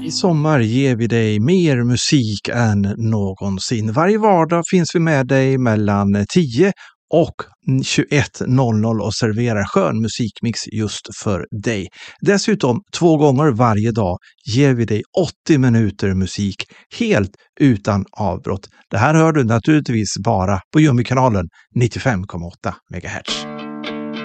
I sommar ger vi dig mer musik än någonsin. Varje vardag finns vi med dig mellan 10 och 21.00 och serverar skön musikmix just för dig. Dessutom 2 gånger varje dag ger vi dig 80 minuter musik helt utan avbrott. Det här hör du naturligtvis bara på Jummikanalen 95,8 MHz.